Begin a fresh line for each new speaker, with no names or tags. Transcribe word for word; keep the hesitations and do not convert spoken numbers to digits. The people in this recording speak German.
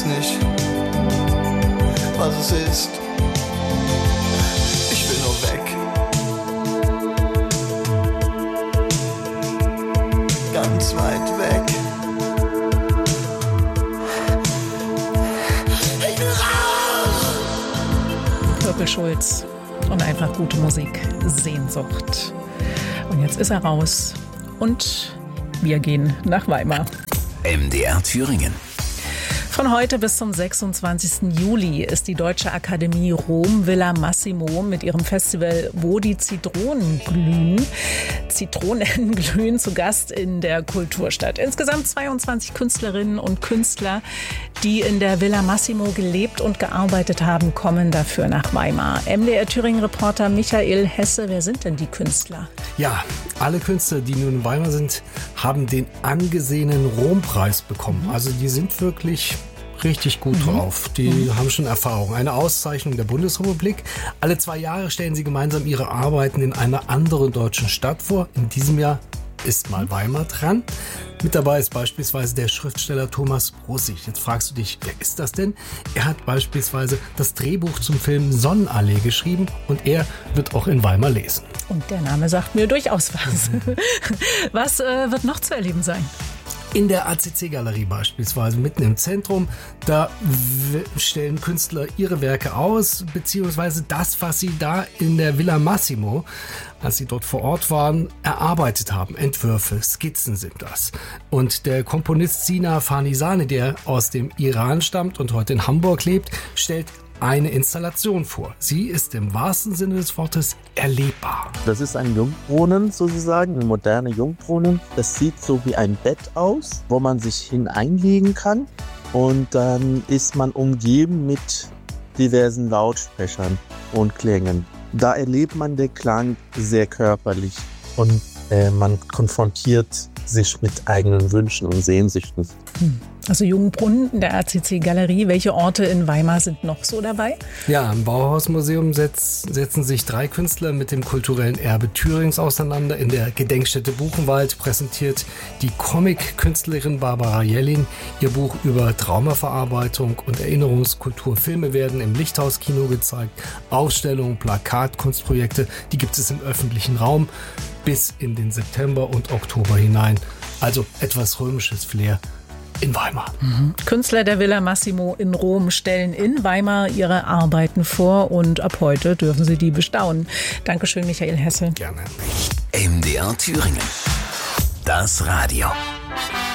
weiß nicht, was es ist. Ich will nur weg. Ganz weit weg. Ich will raus!
Purple Schulz und einfach gute Musik. Sehnsucht. Und jetzt ist er raus. Und wir gehen nach Weimar.
M D R Thüringen.
Von heute bis zum sechsundzwanzigsten Juli ist die Deutsche Akademie Rom Villa Massimo mit ihrem Festival Wo die Zitronen glühen, Zitronen glühen zu Gast in der Kulturstadt. Insgesamt zweiundzwanzig Künstlerinnen und Künstler, die in der Villa Massimo gelebt und gearbeitet haben, kommen dafür nach Weimar. M D R Thüringen-Reporter Michael Hesse, wer sind denn die Künstler?
Ja, alle Künstler, die nun in Weimar sind, haben den angesehenen Rompreis bekommen. Also die sind wirklich richtig gut mhm. drauf. Die mhm. haben schon Erfahrung. Eine Auszeichnung der Bundesrepublik. Alle zwei Jahre stellen sie gemeinsam ihre Arbeiten in einer anderen deutschen Stadt vor. In diesem Jahr ist mal Weimar dran. Mit dabei ist beispielsweise der Schriftsteller Thomas Brussig. Jetzt fragst du dich, wer ist das denn? Er hat beispielsweise das Drehbuch zum Film Sonnenallee geschrieben und er wird auch in Weimar lesen.
Und der Name sagt mir durchaus was. Was äh, wird noch zu erleben sein?
In der A C C-Galerie beispielsweise, mitten im Zentrum, da w- stellen Künstler ihre Werke aus, beziehungsweise das, was sie da in der Villa Massimo, als sie dort vor Ort waren, erarbeitet haben. Entwürfe, Skizzen sind das. Und der Komponist Sina Farnisani, der aus dem Iran stammt und heute in Hamburg lebt, stellt eine Installation vor. Sie ist im wahrsten Sinne des Wortes erlebbar.
Das ist ein Jungbrunnen sozusagen, ein moderner Jungbrunnen. Das sieht so wie ein Bett aus, wo man sich hineinlegen kann. Und dann ist man umgeben mit diversen Lautsprechern und Klängen. Da erlebt man den Klang sehr körperlich und äh, man konfrontiert sich mit eigenen Wünschen und Sehnsüchten.
Hm. Also Jungbrunnen in der A C C-Galerie. Welche Orte in Weimar sind noch so dabei?
Ja, im Bauhausmuseum setz, setzen sich drei Künstler mit dem kulturellen Erbe Thürings auseinander. In der Gedenkstätte Buchenwald präsentiert die Comic-Künstlerin Barbara Jelling ihr Buch über Traumaverarbeitung und Erinnerungskultur. Filme werden im Lichthauskino gezeigt. Ausstellungen, Plakatkunstprojekte, die gibt es im öffentlichen Raum bis in den September und Oktober hinein. Also etwas römisches Flair in Weimar.
Mhm. Künstler der Villa Massimo in Rom stellen in Weimar ihre Arbeiten vor und ab heute dürfen sie die bestaunen. Dankeschön, Michael Hesse.
Gerne.
M D R Thüringen. Das Radio.